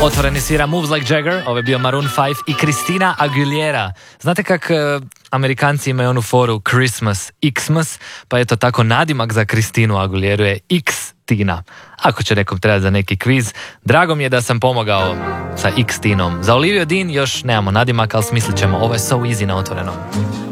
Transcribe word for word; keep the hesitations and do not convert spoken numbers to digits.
Otvoreni svira Moves Like Jagger, ovo je bio Maroon five i Christina Aguilera. Znate kak uh, Amerikanci imaju onu foru Christmas, Xmas, pa eto tako nadimak za Christinu Aguileru je X-Tina. Ako će nekom trebati za neki kviz, drago mi je da sam pomogao sa X-Tinom. Za Olivia Dean još nemamo nadimak, ali smislit ćemo, ovo je So Easy na Otvorenom.